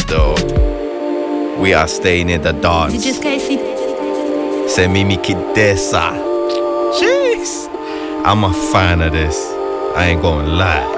though. We are staying in the dance. C'est Mimi Kidesa. Jeez. I'm a fan of this. I ain't gonna lie.